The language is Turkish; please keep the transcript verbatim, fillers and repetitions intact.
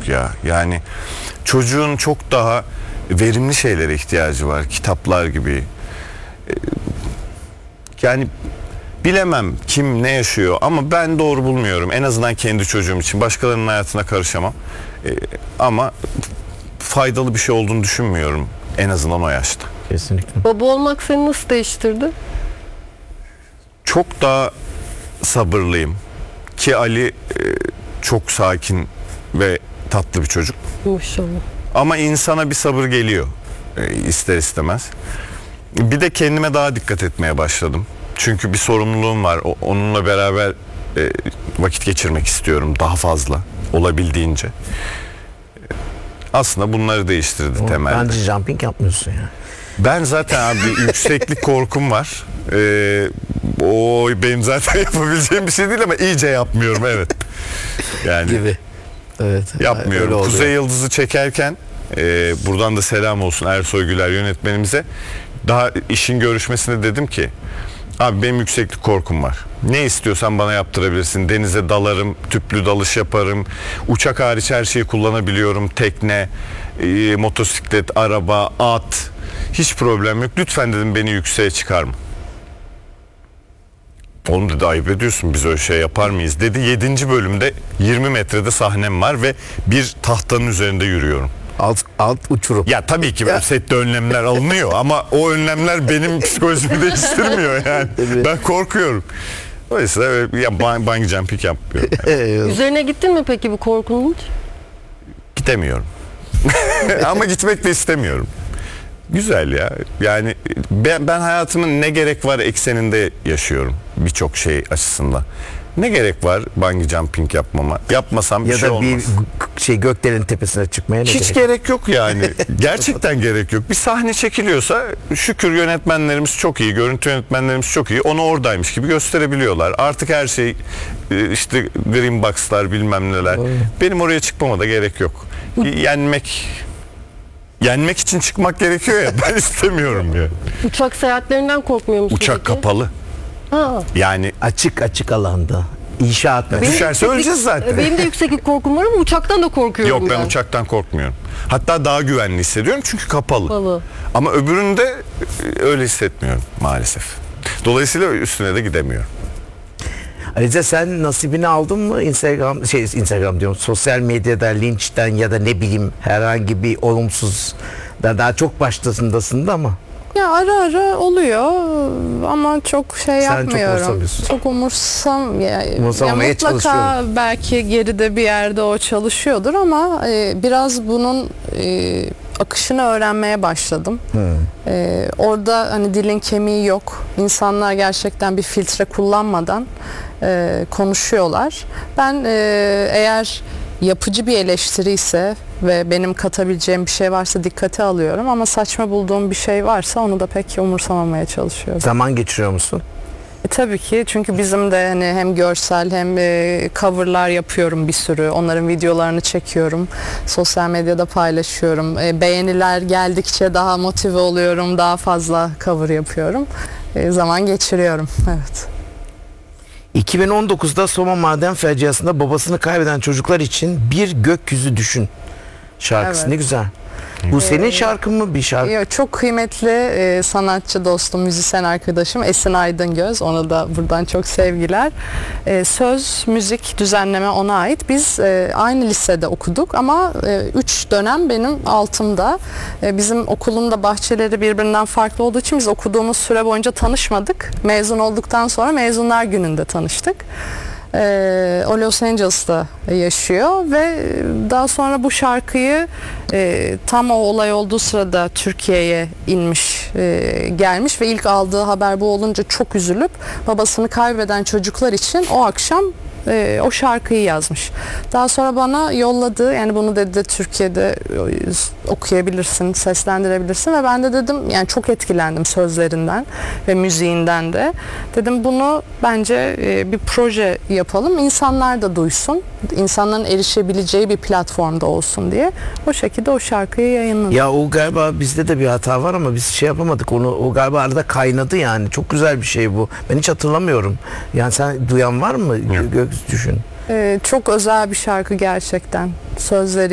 yok ya. Yani çocuğun çok daha verimli şeylere ihtiyacı var. Kitaplar gibi. Yani bilemem kim ne yaşıyor ama ben doğru bulmuyorum. En azından kendi çocuğum için. Başkalarının hayatına karışamam. Ee, ama faydalı bir şey olduğunu düşünmüyorum. En azından o yaşta. Kesinlikle. Baba olmak seni nasıl değiştirdi? Çok daha sabırlıyım. Ki Ali e, çok sakin ve tatlı bir çocuk. Maşallah. Ama insana bir sabır geliyor. E, ister istemez. Bir de kendime daha dikkat etmeye başladım. Çünkü bir sorumluluğum var. O, onunla beraber e, vakit geçirmek istiyorum daha fazla. Olabildiğince. Aslında bunları değiştirdi O, temelde. Bence jumping yapmıyorsun ya. Ben zaten abi yükseklik korkum var. Ee, o benim zaten yapabileceğim bir şey değil ama iyice yapmıyorum, evet. Yani Gibi. Evet. yapmıyorum. Kuzey Yıldızı çekerken e, buradan da selam olsun Ersoy Güler yönetmenimize. Daha işin görüşmesinde dedim ki abi benim yükseklik korkum var. Ne istiyorsan bana yaptırabilirsin. Denize dalarım, tüplü dalış yaparım. Uçak hariç her şeyi kullanabiliyorum. Tekne, e, motosiklet, araba, at. Hiç problem yok. Lütfen dedim beni yükseğe çıkarma. Oğlum dedi ayıp ediyorsun, biz öyle şey yapar mıyız dedi. Yedinci bölümde yirmi metrede sahnem var ve bir tahtanın üzerinde yürüyorum. Alt, alt uçurum. Ya tabii ki o sette önlemler alınıyor ama o önlemler benim psikolojimi değiştirmiyor yani. Evet. Ben korkuyorum. Dolayısıyla öyle, ya bungee jumping yapmıyorum. Yani. Üzerine gittin mi peki bu korkunun hiç? Gidemiyorum. Ama gitmek de istemiyorum. Güzel ya. Yani ben, ben hayatımın ne gerek var ekseninde yaşıyorum birçok şey açısından. Ne gerek var bungee jumping yapmama? Yapmasam bir Ya şey da olmaz. bir şey göklerin tepesine çıkmaya ne Hiç gerek? gerek yok yani. Gerçekten gerek yok. Bir sahne çekiliyorsa şükür yönetmenlerimiz çok iyi, görüntü yönetmenlerimiz çok iyi. Onu oradaymış gibi gösterebiliyorlar. Artık her şey işte green box'lar bilmem neler. Doğru. Benim oraya çıkmama da gerek yok. Yenmek yenmek için çıkmak gerekiyor ya, ben istemiyorum ya. Uçak seyahatlerinden korkmuyor musun Uçak peki? kapalı. Ha. Yani Açık açık alanda. İnşaat mesela. düşerse öleceğiz zaten. Benim de yükseklik korkum var ama uçaktan da korkuyorum Yok ben ben. uçaktan korkmuyorum. Hatta daha güvenli hissediyorum çünkü kapalı. Kapalı. Ama öbüründe öyle hissetmiyorum maalesef. Dolayısıyla üstüne de gidemiyorum. Ayrıca sen nasibini aldın mı Instagram şey Instagram diyorum sosyal medyada linçten ya da ne bileyim herhangi bir olumsuz da daha çok baştasındasın da ama Ya ara ara oluyor ama çok şey Sen çok yapmıyorum. umursamıyorsun. Çok umursam ya, ya Umursamamaya mutlaka çalışıyorum. belki geride bir yerde o çalışıyordur ama e, biraz bunun e, akışını öğrenmeye başladım. E, orada hani dilin kemiği yok. İnsanlar gerçekten bir filtre kullanmadan e, konuşuyorlar. Ben e, eğer yapıcı bir eleştiri ise ve benim katabileceğim bir şey varsa dikkate alıyorum ama saçma bulduğum bir şey varsa onu da pek umursamamaya çalışıyorum. zaman geçiriyor musun? E, tabii ki çünkü bizim de hani hem görsel hem e, coverlar yapıyorum bir sürü. Onların videolarını çekiyorum. Sosyal medyada paylaşıyorum. E, beğeniler geldikçe daha motive oluyorum. Daha fazla cover yapıyorum. E, zaman geçiriyorum. Evet. iki bin on dokuzda Soma Maden faciasında babasını kaybeden çocuklar için Bir Gökyüzü Düşün şarkısı. Evet. Ne güzel. Bu senin şarkın mı bir şarkı? Yo, çok kıymetli e, sanatçı dostum, müzisyen arkadaşım Esin Aydıngöz. Ona da buradan çok sevgiler. E, söz, müzik, düzenleme ona ait. Biz e, aynı lisede okuduk ama e, üç dönem benim altımda. E, bizim okulun da bahçeleri birbirinden farklı olduğu için biz okuduğumuz süre boyunca tanışmadık. Mezun olduktan sonra mezunlar gününde tanıştık. Ee, o Los Angeles'ta yaşıyor ve daha sonra bu şarkıyı e, tam o olay olduğu sırada Türkiye'ye inmiş, e, gelmiş ve ilk aldığı haber bu olunca çok üzülüp babasını kaybeden çocuklar için o akşam e, o şarkıyı yazmış. Daha sonra bana yolladı, yani bunu dedi Türkiye'de okuyabilirsin, seslendirebilirsin ve ben de dedim yani çok etkilendim sözlerinden ve müziğinden de. Dedim bunu bence e, bir proje yapalım, insanlar da duysun, insanların erişebileceği bir platformda olsun diye. O şekilde o şarkıyı yayınladım. Ya o galiba bizde de bir hata var ama biz şey yapamadık onu, o galiba arada kaynadı yani. Çok güzel bir şey bu. Ben hiç hatırlamıyorum. Yani sen duyan var mı? Gök düşün. Ee, çok özel bir şarkı gerçekten. Sözleri